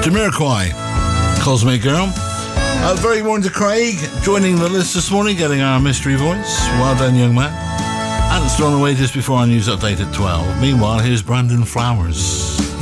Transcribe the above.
Jamiroquai, Cosmic Girl. Very good morning to Craig, joining the list this morning, getting our mystery voice. Well done, young man. And it's on the way just before our news update at 12. Meanwhile, here's Brandon Flowers.